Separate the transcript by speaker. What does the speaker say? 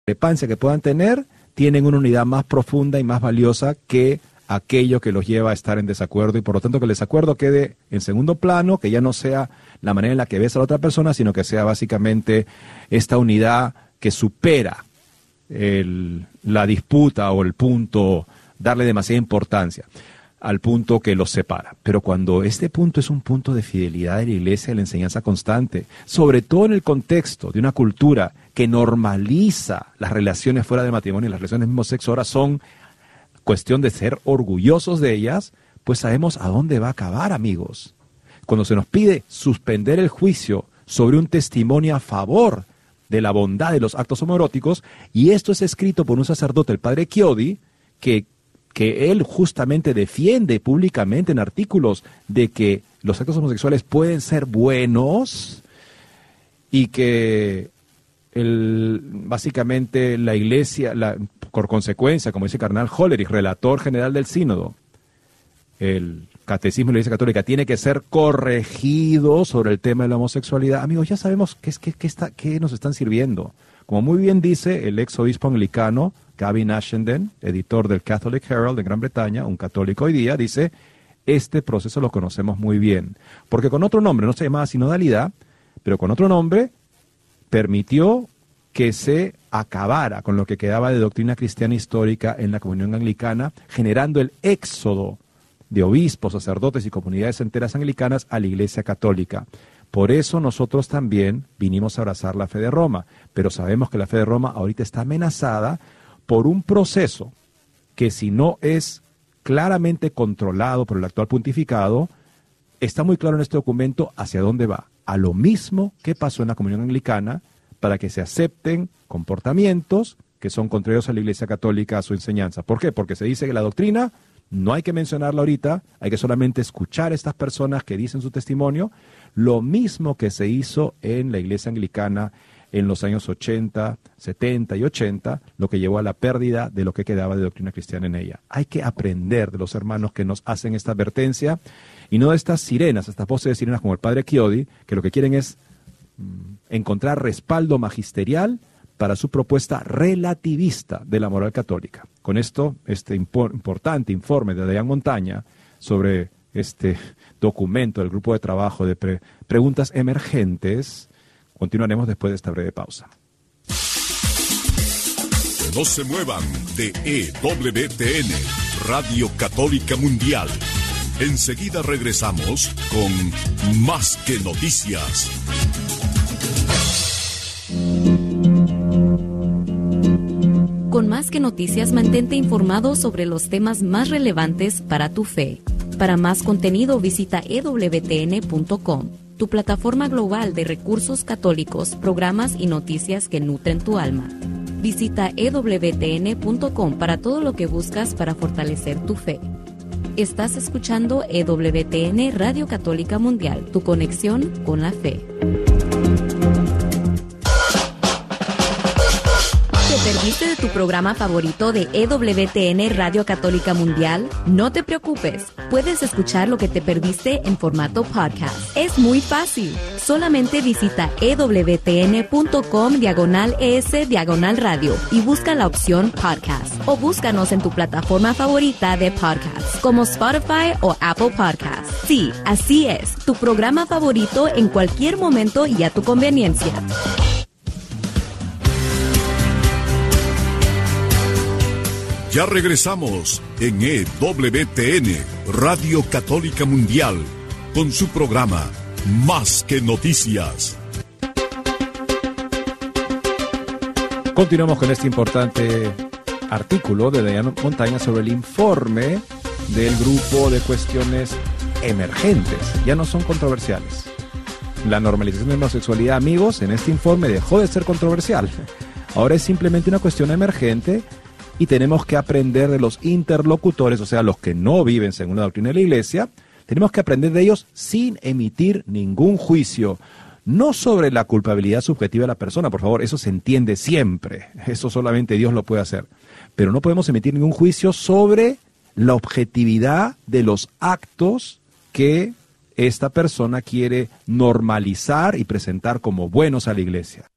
Speaker 1: discrepancia que puedan tener, tienen una unidad más profunda y más valiosa que aquello que los lleva a estar en desacuerdo, y por lo tanto que el desacuerdo quede en segundo plano, que ya no sea la manera en la que ves a la otra persona, sino que sea básicamente esta unidad que supera la disputa o el punto, darle demasiada importancia al punto que los separa. Pero cuando este punto es un punto de fidelidad de la Iglesia, de la enseñanza constante, sobre todo en el contexto de una cultura que normaliza las relaciones fuera del matrimonio y las relaciones del mismo sexo, ahora son cuestión de ser orgullosos de ellas, pues sabemos a dónde va a acabar, amigos. Cuando se nos pide suspender el juicio sobre un testimonio a favor de la bondad de los actos homoeróticos, y esto es escrito por un sacerdote, el padre Chiodi, que él justamente defiende públicamente en artículos de que los actos homosexuales pueden ser buenos y que básicamente la Iglesia, por consecuencia, como dice el cardenal Hollerich, relator general del sínodo, el catecismo de la Iglesia Católica tiene que ser corregido sobre el tema de la homosexualidad. Amigos, ya sabemos qué nos están sirviendo. Como muy bien dice el ex obispo anglicano Gavin Ashenden, editor del Catholic Herald de Gran Bretaña, un católico hoy día, dice: este proceso lo conocemos muy bien, porque con otro nombre, no se llamaba sinodalidad, pero con otro nombre permitió que se acabara con lo que quedaba de doctrina cristiana histórica en la comunión anglicana, generando el éxodo de obispos, sacerdotes y comunidades enteras anglicanas a la Iglesia Católica. Por eso nosotros también vinimos a abrazar la fe de Roma, pero sabemos que la fe de Roma ahorita está amenazada por un proceso que, si no es claramente controlado por el actual pontificado, está muy claro en este documento hacia dónde va, a lo mismo que pasó en la comunión anglicana, para que se acepten comportamientos que son contrarios a la Iglesia Católica, a su enseñanza. ¿Por qué? Porque se dice que la doctrina no hay que mencionarla ahorita, hay que solamente escuchar a estas personas que dicen su testimonio, lo mismo que se hizo en la Iglesia Anglicana en los años 80, 70 y 80, lo que llevó a la pérdida de lo que quedaba de doctrina cristiana en ella. Hay que aprender de los hermanos que nos hacen esta advertencia, y no de estas sirenas, estas voces de sirenas como el padre Chiodi, que lo que quieren es encontrar respaldo magisterial para su propuesta relativista de la moral católica. Con esto, este importante informe de Adrián Montaña sobre este documento del grupo de trabajo de preguntas emergentes, continuaremos después de esta breve pausa.
Speaker 2: No se muevan de EWTN, Radio Católica Mundial. Enseguida regresamos con Más que Noticias.
Speaker 3: Con Más que Noticias, mantente informado sobre los temas más relevantes para tu fe. Para más contenido, visita ewtn.com, tu plataforma global de recursos católicos, programas y noticias que nutren tu alma. Visita ewtn.com para todo lo que buscas para fortalecer tu fe. Estás escuchando EWTN Radio Católica Mundial, tu conexión con la fe. ¿Te perdiste de tu programa favorito de EWTN Radio Católica Mundial? No te preocupes, puedes escuchar lo que te perdiste en formato podcast. Es muy fácil. Solamente visita ewtn.com/es/radio y busca la opción podcast. O búscanos en tu plataforma favorita de podcast, como Spotify o Apple Podcasts. Sí, así es, tu programa favorito en cualquier momento y a tu conveniencia.
Speaker 2: Ya regresamos en EWTN, Radio Católica Mundial, con su programa Más que Noticias.
Speaker 1: Continuamos con este importante artículo de Adrián Montaña sobre el informe del grupo de cuestiones emergentes. Ya no son controversiales. La normalización de la homosexualidad, amigos, en este informe dejó de ser controversial. Ahora es simplemente una cuestión emergente, y tenemos que aprender de los interlocutores, o sea, los que no viven según la doctrina de la Iglesia. Tenemos que aprender de ellos sin emitir ningún juicio. No sobre la culpabilidad subjetiva de la persona, por favor, eso se entiende siempre. Eso solamente Dios lo puede hacer. Pero no podemos emitir ningún juicio sobre la objetividad de los actos que esta persona quiere normalizar y presentar como buenos a la Iglesia.